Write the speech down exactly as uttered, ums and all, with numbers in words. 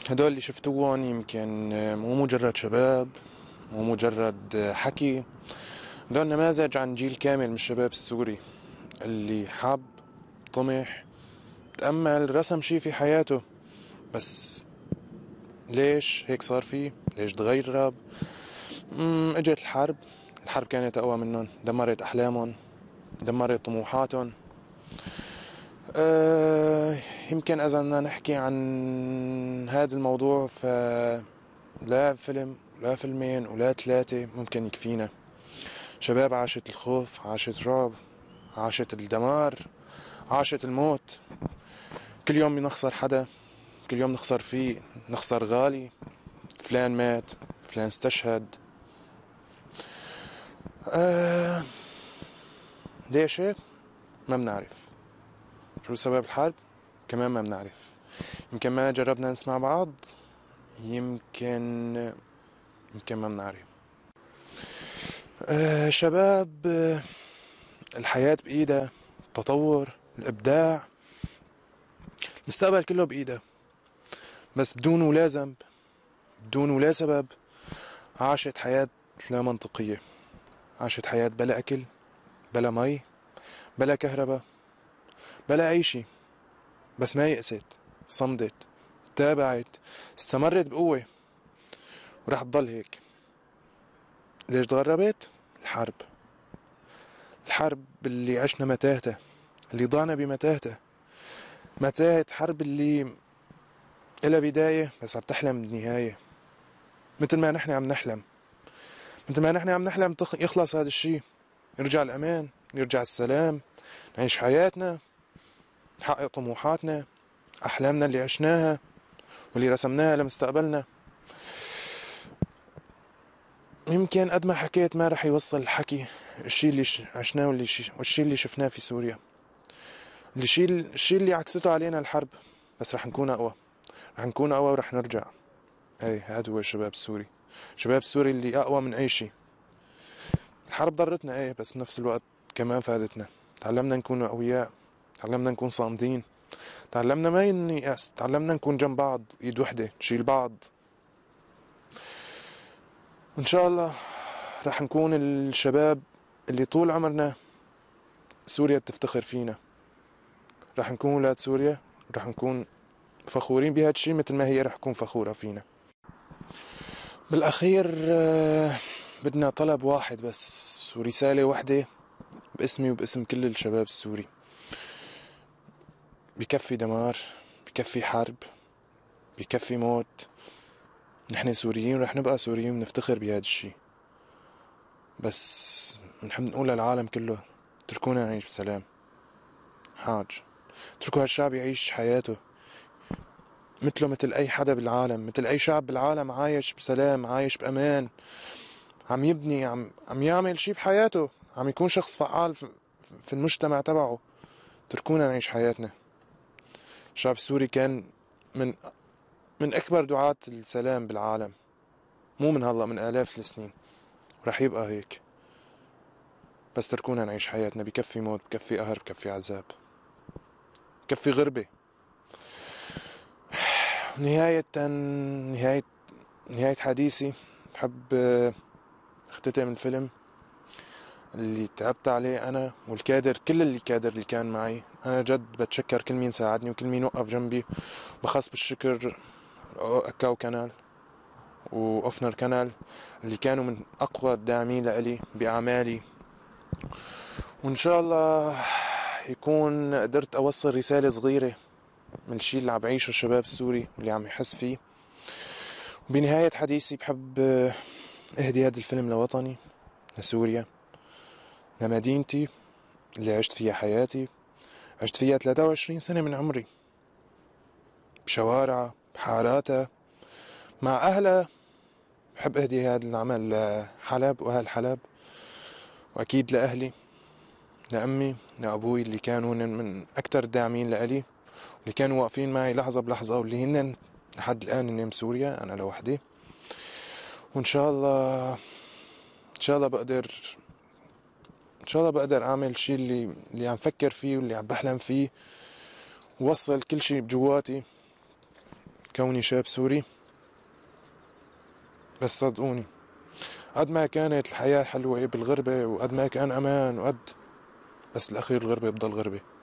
هدول اللي شفتوهم يمكن مو مجرد شباب، مو مجرد حكي. هدول نماذج عن جيل كامل من الشباب السوري اللي حاب، طمح، تأمل، رسم شي في حياته، بس ليش هيك صار فيه؟ ليش تغيرب؟ امم اجت الحرب. الحرب كانت اقوى منهم، دمرت احلامهم، دمرت طموحاتهم. أه يمكن اذا بدنا نحكي عن هذا الموضوع فلا فيلم لا فيلمين ولا ثلاثة ممكن يكفينا. شباب عاشت الخوف، عاشت رعب، عاشت الدمار، عاشت الموت. كل يوم بنخسر حدا، كل يوم نخسر فيه، نخسر غالي. فلان مات، فلان استشهد. أه ليش هيك؟ ما بنعرف. شو سبب الحرب؟ كمان ما بنعرف. يمكن ما جربنا نسمع بعض، يمكن يمكن ما بنعرف. أه شباب، أه الحياة بإيدها، التطور، الإبداع، المستقبل كله بإيدها، بس بدون ولا ذنب، بدون ولا سبب عاشت حياة لا منطقية. عاشت حياة بلا أكل، بلا مي، بلا كهرباء، بلا أي شي. بس ما يأست، صمدت، تابعت، استمرت بقوة، ورح تضل هيك. ليش تغربت؟ الحرب. الحرب اللي عشنا متاهتها، اللي ضعنا بمتاهتها. متاهة حرب اللي إلها بداية بس عم تحلم بنهاية. مثل ما نحن عم نحلم، مثل ما نحن عم نحلم يخلص هذا الشي، يرجع الأمان، يرجع السلام، نعيش حياتنا، نحقق طموحاتنا، أحلامنا اللي عشناها واللي رسمناها لمستقبلنا. يمكن قد ما حكيت ما رح يوصل الحكي الشي اللي عشناه واللي والشي اللي شفناه في سوريا. الشي الشي اللي عكسته علينا الحرب، بس رح نكون أقوى، رح نكون أقوى ورح نرجع. اي هذا هو الشباب السوري. الشباب السوري اللي أقوى من أي شي. الحرب ضرتنا ايه، بس بنفس الوقت كمان فادتنا. تعلمنا نكون أقوياء، تعلمنا نكون صامدين، تعلمنا ما نيأس، تعلمنا نكون جنب بعض، ايد وحدة نشيل بعض. وإن شاء الله رح نكون الشباب اللي طول عمرنا سوريا تفتخر فينا. رح نكون ولاد سوريا، رح نكون فخورين بهذا الشيء مثل ما هي رح تكون فخورة فينا. بالأخير بدنا طلب واحد بس ورسالة واحدة باسمي وباسم كل الشباب السوري. بكفي دمار، بكفي حرب، بكفي موت. نحن سوريين رح نبقى سوريين ونفتخر بهذا الشيء، بس نحب نقول للعالم كله اتركونا نعيش بسلام. حاج اتركوا هالشعب يعيش حياته مثله مثل أي حدا بالعالم، مثل أي شعب بالعالم، عايش بسلام، عايش بأمان، عم يبني، عم عم يعمل شي بحياته، عم يكون شخص فعال في المجتمع تبعه. اتركونا نعيش حياتنا. الشعب السوري كان من من أكبر دعاة السلام بالعالم، مو من هلا، من آلاف السنين، ورح يبقى هيك. بس تركونا نعيش حياتنا. بكفي موت، بكفي قهر، بكفي عذاب، بكفي غربة. نهاية نهاية نهاية حديثي بحب اختتم الفيلم اللي تعبت عليه أنا والكادر، كل اللي كادر اللي كان معي. أنا جد بتشكر كل مين ساعدني وكل مين وقف جنبي، بخص بالشكر أكاو كانال وأوفنر كانال اللي كانوا من أقوى الداعمين لإلي بأعمالي. وإن شاء الله يكون قدرت أوصل رسالة صغيرة من الشي اللي عم بعيشه الشباب السوري واللي عم يحس فيه. بنهاية حديثي بحب اهدي هذا الفيلم لوطني، لسوريا، لمدينتي اللي عشت فيها حياتي. عشت فيها ثلاثة وعشرين سنة من عمري، بشوارعها، بحاراتها، مع أهلها. بحب أهدي هذا العمل لحلب وأهل حلب، وأكيد لأهلي، لأمي، لأبوي اللي كانوا من أكتر الداعمين لألي، اللي كانوا واقفين معي لحظة بلحظة، واللي هن لحد الآن هن بسوريا، أنا لوحدي. وإن شاء الله إن شاء الله بقدر إن شاء الله بقدر أعمل شيء اللي اللي عم فكر فيه واللي عم بحلم فيه، ووصل كل شيء بجواتي كوني شاب سوري. بس صدقوني، قد ما كانت الحياة حلوة بالغربة وقد ما كان أمان وقد، بس الأخير الغربة بضل غربة.